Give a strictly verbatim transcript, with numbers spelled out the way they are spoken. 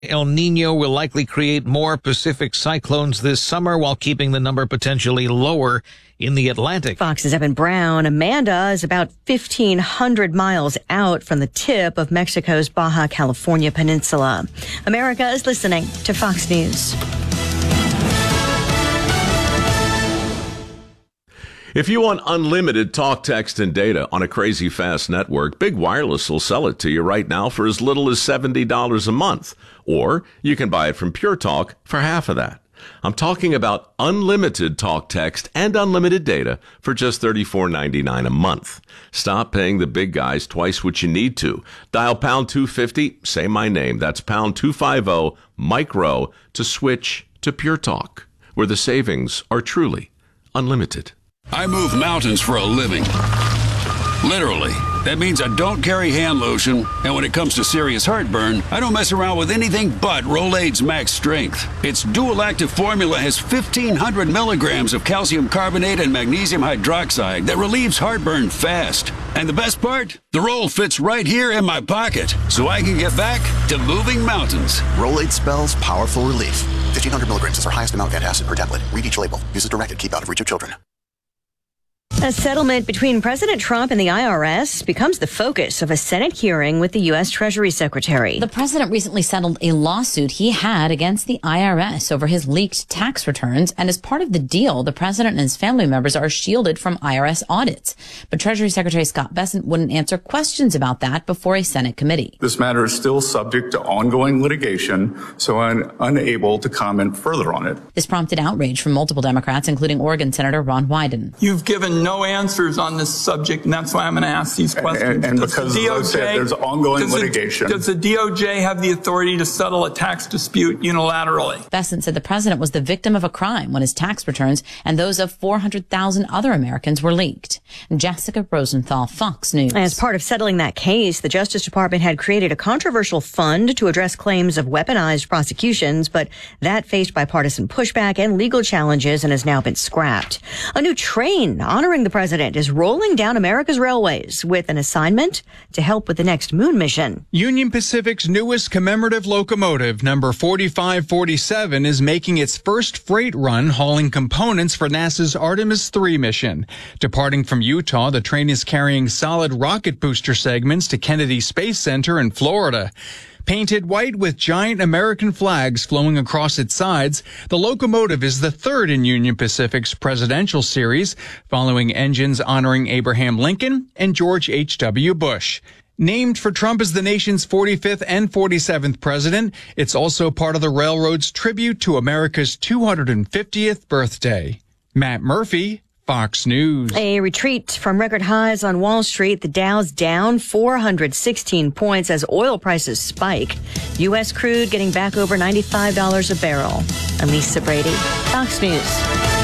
El Nino will likely create more Pacific cyclones this summer while keeping the number potentially lower in the Atlantic. Fox's Evan Brown. Amanda is about fifteen hundred miles out from the tip of Mexico's Baja California Peninsula. America is listening to Fox News. If you want unlimited talk, text, and data on a crazy fast network, Big Wireless will sell it to you right now for as little as seventy dollars a month. Or you can buy it from Pure Talk for half of that. I'm talking about unlimited talk, text, and unlimited data for just thirty-four ninety-nine a month. Stop paying the big guys twice what you need to. Dial pound two fifty, say my name. That's pound two fifty, micro, to switch to Pure Talk, where the savings are truly unlimited. I move mountains for a living. Literally. That means I don't carry hand lotion, and when it comes to serious heartburn, I don't mess around with anything but Rolaids Max Strength. Its dual-active formula has fifteen hundred milligrams of calcium carbonate and magnesium hydroxide that relieves heartburn fast. And the best part? The roll fits right here in my pocket, so I can get back to moving mountains. Rolaids spells powerful relief. fifteen hundred milligrams is our highest amount of antacid per tablet. Read each label. Use as directed. Keep out of reach of children. A settlement between President Trump and the I R S becomes the focus of a Senate hearing with the U S. Treasury Secretary. The president recently settled a lawsuit he had against the I R S over his leaked tax returns, and as part of the deal, the president and his family members are shielded from I R S audits. But Treasury Secretary Scott Bessent wouldn't answer questions about that before a Senate committee. This matter is still subject to ongoing litigation, so I'm unable to comment further on it. This prompted outrage from multiple Democrats, including Oregon Senator Ron Wyden. You've given no answers on this subject, and that's why I'm going to ask these questions. And, and because the D O J, as I said, there's ongoing does litigation. The, does the D O J have the authority to settle a tax dispute unilaterally? Bessent said the president was the victim of a crime when his tax returns and those of four hundred thousand other Americans were leaked. Jessica Rosenthal, Fox News. As part of settling that case, the Justice Department had created a controversial fund to address claims of weaponized prosecutions, but that faced bipartisan pushback and legal challenges and has now been scrapped. A new train honoring the president is rolling down America's railways with an assignment to help with the next moon mission. Union Pacific's newest commemorative locomotive, number forty-five forty-seven, is making its first freight run hauling components for NASA's Artemis three mission. Departing from Utah, the train is carrying solid rocket booster segments to Kennedy Space Center in Florida. Painted white with giant American flags flowing across its sides, the locomotive is the third in Union Pacific's presidential series, following engines honoring Abraham Lincoln and George H W. Bush. Named for Trump as the nation's forty-fifth and forty-seventh president, it's also part of the railroad's tribute to America's two hundred fiftieth birthday. Matt Murphy, Fox News. A retreat from record highs on Wall Street. The Dow's down four hundred sixteen points as oil prices spike. U S crude getting back over ninety-five dollars a barrel. I'm Lisa Brady, Fox News.